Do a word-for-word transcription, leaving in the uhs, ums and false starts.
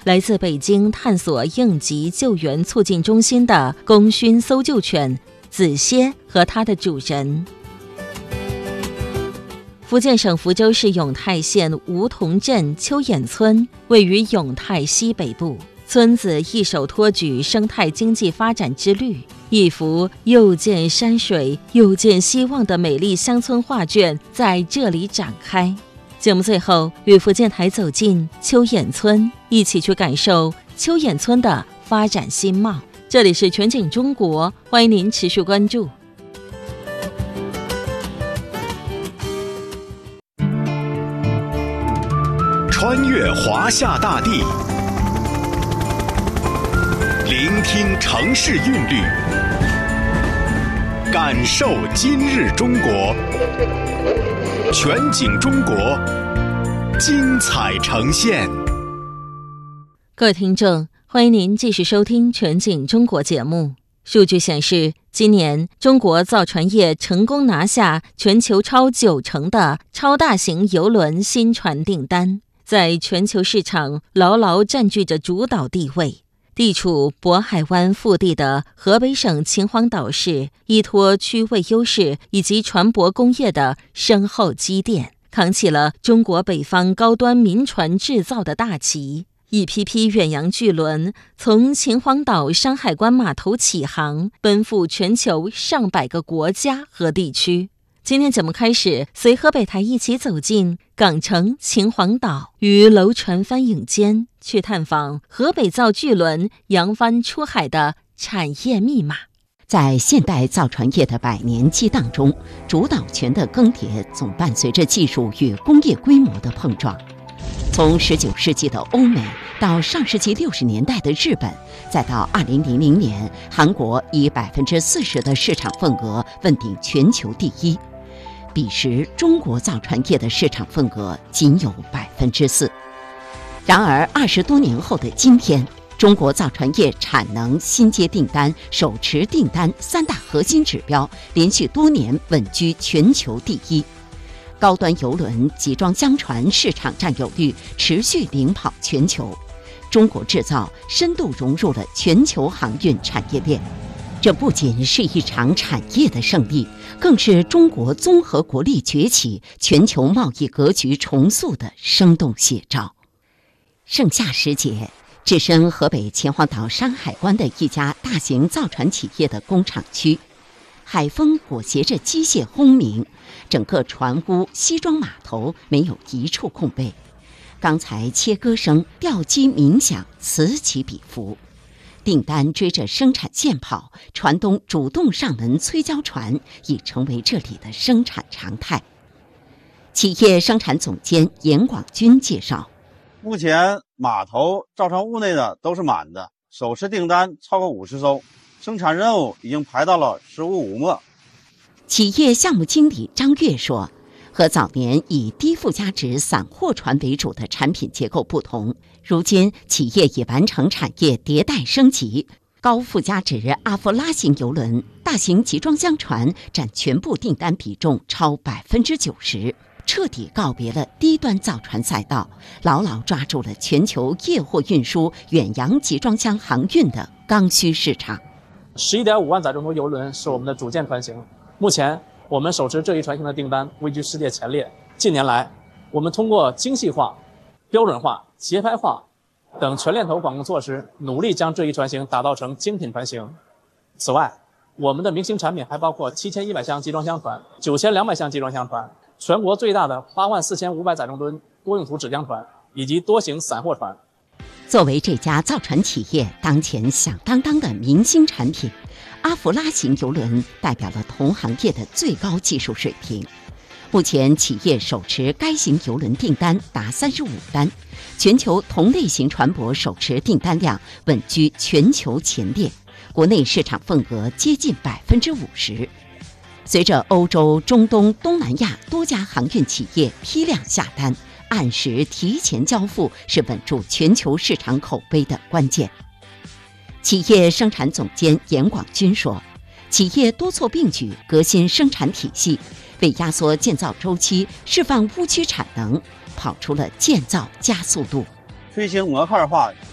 来自北京探索应急救援促进中心的功勋搜救犬子蝎和它的主人。福建省福州市永泰县梧桐镇秋眼村位于永泰西北部，村子一手托举生态经济发展之绿，一幅又见山水又见希望的美丽乡村画卷在这里展开。节目最后，与福建台走进秋眼村，一起去感受秋眼村的发展新貌。这里是全景中国，欢迎您持续关注。 穿越华夏大地，聆听城市韵律，感受今日中国。全景中国，精彩呈现。 各位听众，欢迎您继续收听全景中国节目。数据显示，今年中国造船业成功拿下全球超九成的超大型邮轮新船订单，在全球市场牢牢占据着主导地位。地处渤海湾腹地的河北省秦皇岛市，依托区位优势以及船舶工业的深厚积淀，扛起了中国北方高端民船制造的大旗。一批批远洋巨轮从秦皇岛山海关码头起航，奔赴全球上百个国家和地区。今天节目开始，随河北台一起走进港城秦皇岛，于楼船帆影间去探访河北造巨轮扬帆出海的产业密码。 在现代造船业的百年激荡中，主导权的更迭总伴随着技术与工业规模的碰撞。从十九世纪的欧美到上世纪六十年代的日本，再到二零零零年韩国以百分之四十的市场份额问鼎全球第一。彼时中国造船业的市场份额仅有百分之四。然而二十多年后的今天，中国造船业产能、新接订单、手持订单三大核心指标连续多年稳居全球第一。高端邮轮、集装箱船市场占有率持续领跑全球，中国制造深度融入了全球航运产业链。这不仅是一场产业的胜利，更是中国综合国力崛起、全球贸易格局重塑的生动写照。盛夏时节，置身河北秦皇岛山海关的一家大型造船企业的工厂区，海风裹挟着机械轰鸣，整个船坞、西装码头没有一处空位。钢材切割声、吊机鸣响，此起彼伏。订单追着生产线跑，船东主动上门催交船，已成为这里的生产常态。企业生产总监严广军介绍， 目前码头造船坞内的都是满的，手持订单超过五十艘，生产任务已经排到了十五五末。 企业项目经理张月说，和早年以低附加值散货船为主的产品结构不同，如今企业已完成产业迭代升级，高附加值阿夫拉型邮轮、大型集装箱船占全部订单比重超百分之九十，彻底告别了低端造船赛道，牢牢抓住了全球业货运输、远洋集装箱航运的刚需市场。 十一点五万载重多邮轮是我们的主舰船型，目前我们手持这一船型的订单位居世界前列。近年来，我们通过精细化、标准化、节拍化等全链头管控措施，努力将这一船型打造成精品船型。此外，我们的明星产品还包括七千一百箱集装箱船、九千两百箱集装箱船、全国最大的八万四千五百载重吨多用途纸浆船以及多型散货船。 作为这家造船企业当前响当当的明星产品，阿弗拉型邮轮代表了同行业的最高技术水平。目前企业手持该型邮轮订单达三十五单，全球同类型船舶手持订单量稳居全球前列，国内市场份额接近百分之五十。随着欧洲、中东、东南亚多家航运企业批量下单，按时提前交付是稳住全球市场口碑的关键。企业生产总监严广军说，企业多措并举，革新生产体系，为压缩建造周期、释放污区产能，跑出了建造加速度。 推行模块化